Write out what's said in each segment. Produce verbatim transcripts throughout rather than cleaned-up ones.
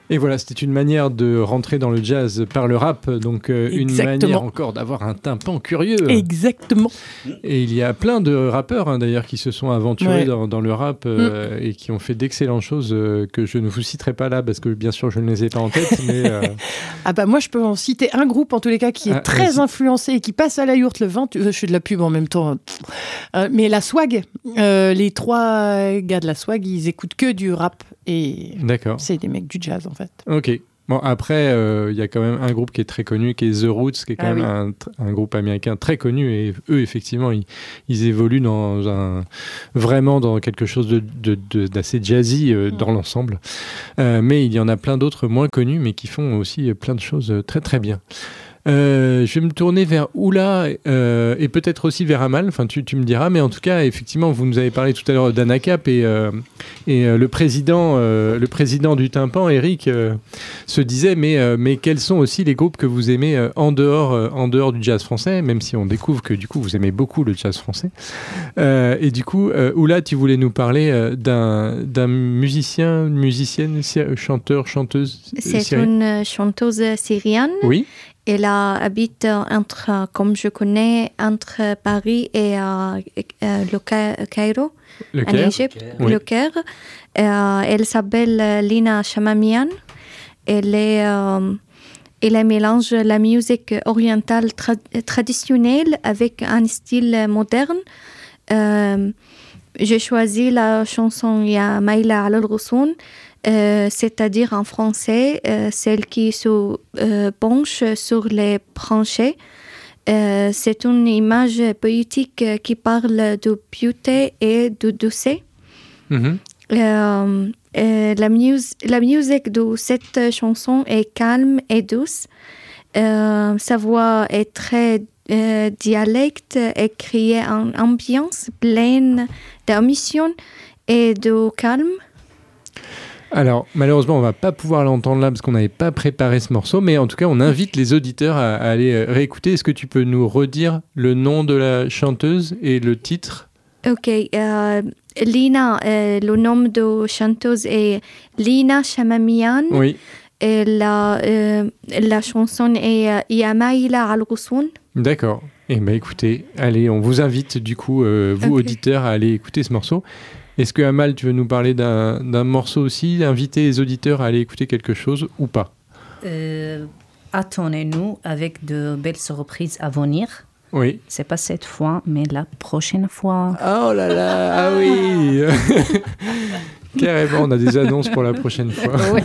Et voilà, c'était une manière de rentrer dans le jazz par le rap, donc euh, une manière encore d'avoir un tympan curieux. Exactement. Et il y a plein de rappeurs hein, d'ailleurs qui se sont aventurés ouais. dans, dans le rap euh, mm. et qui ont fait d'excellentes choses euh, que je ne vous citerai pas là parce que bien sûr je ne les ai pas en tête. mais euh... Ah bah moi je peux en citer un groupe en tous les cas qui est ah, très vas-y. influencé et qui passe à la yourte le vingt. Je fais de la pub en même temps. Euh, mais la swag, euh, les trois gars de la swag, ils écoutent que du rap et D'accord. c'est des mecs du jazz en fait. Ok. Bon, après, il euh, y a quand même un groupe qui est très connu, qui est The Roots, qui est quand ah, même oui. un, un groupe américain très connu. Et eux, effectivement, ils, ils évoluent dans un, vraiment dans quelque chose de, de, de, d'assez jazzy euh, mmh. dans l'ensemble. Euh, mais il y en a plein d'autres moins connus, mais qui font aussi plein de choses très, très bien. Euh, je vais me tourner vers Oula euh, et peut-être aussi vers Amal, enfin tu, tu me diras, mais en tout cas effectivement vous nous avez parlé tout à l'heure d'Anacap et, euh, et euh, le, président, euh, le président du tympan, Eric, euh, se disait mais, euh, mais quels sont aussi les groupes que vous aimez euh, en, dehors, euh, en dehors du jazz français, même si on découvre que du coup vous aimez beaucoup le jazz français. Euh, et du coup euh, Oula, tu voulais nous parler euh, d'un, d'un musicien, une musicienne, chanteur, chanteuse C'est syrienne. Une chanteuse syrienne. Oui. Elle habite entre, comme je connais, entre Paris et euh, euh, le Caire, le en Égypte, oui. le Caire. Euh, elle s'appelle Lina Chamamian. Elle est, euh, elle mélange la musique orientale tra- traditionnelle avec un style moderne. Euh, j'ai choisi la chanson Ya Maïla al-Ghussoun. Euh, c'est-à-dire en français, euh, celle qui se euh, penche sur les branchées. Euh, c'est une image poétique qui parle de beauté et de douceur. Mm-hmm. Euh, euh, la, mus- la musique de cette chanson est calme et douce. Euh, sa voix est très euh, dialecte et crée une ambiance pleine d'émotion et de calme. Alors, malheureusement, on ne va pas pouvoir l'entendre là parce qu'on n'avait pas préparé ce morceau, mais en tout cas, on invite les auditeurs à, à aller réécouter. Est-ce que tu peux nous redire le nom de la chanteuse et le titre ? Ok, euh, Lina, euh, le nom de chanteuse est Lina Chamamian. Oui. Et la, euh, la chanson est euh, Ya Maïla al-Ghussoun. D'accord. Eh bien, écoutez, allez, on vous invite du coup, euh, vous okay. auditeurs, à aller écouter ce morceau. Est-ce que Amal, tu veux nous parler d'un, d'un morceau aussi, inviter les auditeurs à aller écouter quelque chose ou pas ? euh, Attendez-nous avec de belles surprises à venir. Oui. C'est pas cette fois, mais la prochaine fois. Oh là là, ah oui. Carrément, on a des annonces pour la prochaine fois. Ouais.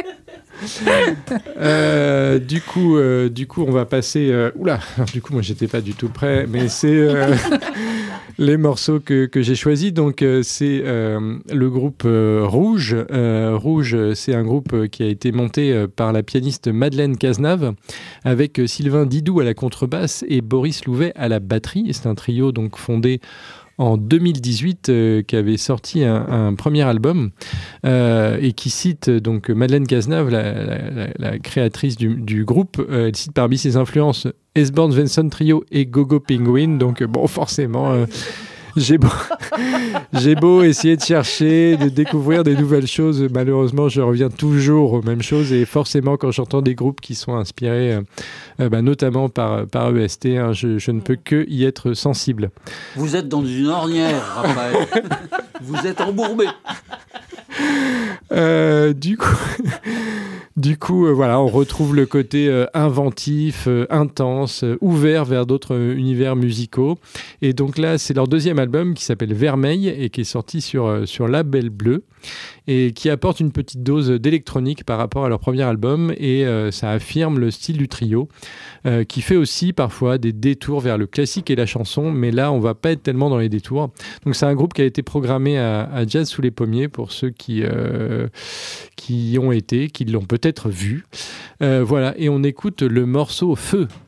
euh, du coup, euh, du coup, on va passer. Euh, oula, alors, du coup, moi, j'étais pas du tout prêt, mais c'est euh, les morceaux que, que j'ai choisis. Donc, euh, c'est euh, le groupe euh, Rouge. Euh, Rouge, c'est un groupe qui a été monté euh, par la pianiste Madeleine Cazenave, avec euh, Sylvain Didou à la contrebasse et Boris Louvet à la batterie. Et c'est un trio donc fondé en deux mille dix-huit, euh, qui avait sorti un, un premier album euh, et qui cite donc Madeleine Cazenave, la, la, la, la créatrice du, du groupe. Euh, elle cite parmi ses influences Esborn Svensson Trio et Gogo Penguin. Donc bon, forcément, euh, j'ai beau, j'ai beau essayer de chercher, de découvrir des nouvelles choses. Malheureusement, je reviens toujours aux mêmes choses et forcément, quand j'entends des groupes qui sont inspirés, euh, euh, bah, notamment par, par E S T, hein, je, je ne peux que y être sensible. Vous êtes dans une ornière, Raphaël. Vous êtes embourbé. Euh, du coup, du coup, euh, voilà, on retrouve le côté euh, inventif, euh, intense, euh, ouvert vers d'autres euh, univers musicaux. Et donc là, c'est leur deuxième album qui s'appelle Vermeil et qui est sorti sur euh, sur Label Bleu et qui apporte une petite dose d'électronique par rapport à leur premier album et euh, ça affirme le style du trio euh, qui fait aussi parfois des détours vers le classique et la chanson, mais là, on va pas être tellement dans les détours. Donc c'est un groupe qui a été programmé à, à Jazz sous les pommiers pour ceux qui euh, qui y ont été, qui l'ont peut-être vu. Euh, voilà, et on écoute le morceau Feu.